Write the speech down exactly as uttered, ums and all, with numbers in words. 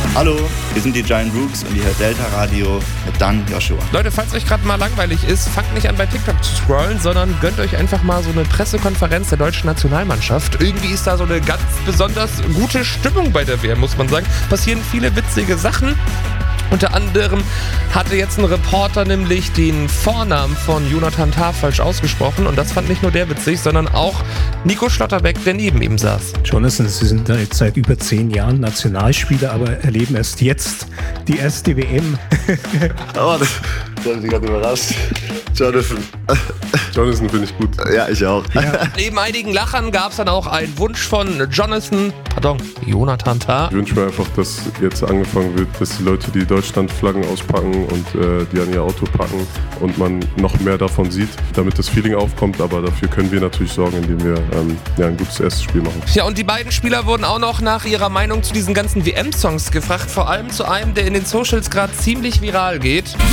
Hallo, wir sind die Giant Rooks und ihr hört Delta Radio mit Dan Joshua. Leute, falls euch gerade mal langweilig ist, fangt nicht an bei TikTok zu scrollen, sondern gönnt euch einfach mal so eine Pressekonferenz der deutschen Nationalmannschaft. Irgendwie ist da so eine ganz besonders gute Stimmung bei der W M, muss man sagen. Passieren viele witzige Sachen. Unter anderem hatte jetzt ein Reporter nämlich den Vornamen von Jonathan Tah falsch ausgesprochen und das fand nicht nur der witzig, sondern auch Nico Schlotterbeck, der neben ihm saß. Jonathan, Sie sind da jetzt seit über zehn Jahren Nationalspieler, aber erleben erst jetzt die erste W M. Oh, das, das hat mich gerade überrascht. Jonathan. Jonathan finde ich gut. Ja, ich auch. Ja. Neben einigen Lachern gab es dann auch einen Wunsch von Jonathan, pardon, Jonathan Tah. Ich wünsche mir einfach, dass jetzt angefangen wird, dass die Leute, die Deutschlandflaggen auspacken und äh, die an ihr Auto packen und man noch mehr davon sieht, damit das Feeling aufkommt. Aber dafür können wir natürlich sorgen, indem wir ähm, ja, ein gutes erstes Spiel machen. Ja, und die beiden Spieler wurden auch noch nach ihrer Meinung zu diesen ganzen W M-Songs gefragt, vor allem zu einem, der in den Socials gerade ziemlich viral geht.